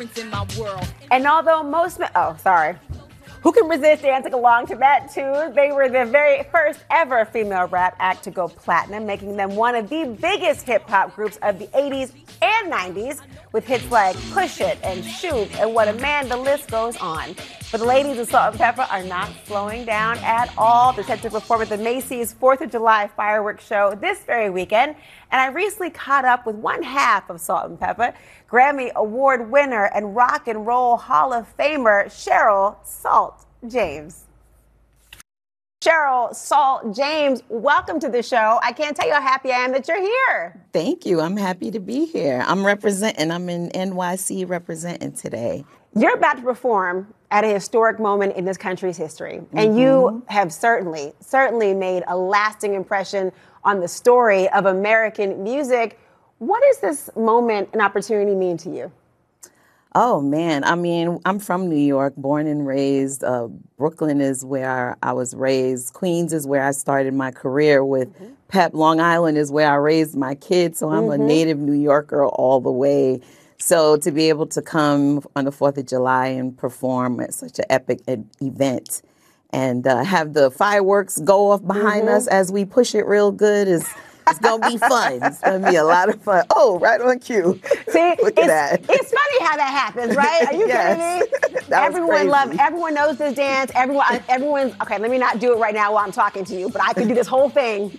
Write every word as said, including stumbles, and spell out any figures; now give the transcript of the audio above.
in my world. And although most men, oh, sorry. Who can resist dancing along to that tune? They were the very first ever female rap act to go platinum, making them one of the biggest hip-hop groups of the eighties and nineties, with hits like Push It and Shoot and What a Man, the list goes on. But the ladies of Salt-N-Pepa are not slowing down at all. They're set to perform at the Macy's fourth of July fireworks show this very weekend. And I recently caught up with one half of Salt-N-Pepa, Grammy Award winner and Rock and Roll Hall of Famer Cheryl Salt James. Cheryl Salt James, welcome to the show. I can't tell you how happy I am that you're here. Thank you. I'm happy to be here. I'm representing. I'm in N Y C representing today. You're about to perform at a historic moment in this country's history. Mm-hmm. And you have certainly, certainly made a lasting impression on the story of American music. What does this moment and opportunity mean to you? Oh, man. I mean, I'm from New York, born and raised. Uh, Brooklyn is where I was raised. Queens is where I started my career with mm-hmm. Pep. Long Island is where I raised my kids. So I'm mm-hmm. a native New Yorker all the way. So to be able to come on the fourth of July and perform at such an epic event and uh, have the fireworks go off behind mm-hmm. us as we push it real good is... It's going to be fun. It's going to be a lot of fun. Oh, right on cue. See, Look it's, at that. It's funny how that happens, right? Are you yes. kidding me? That everyone loves, everyone knows this dance. Everyone, everyone's, okay, let me not do it right now while I'm talking to you, but I could do this whole thing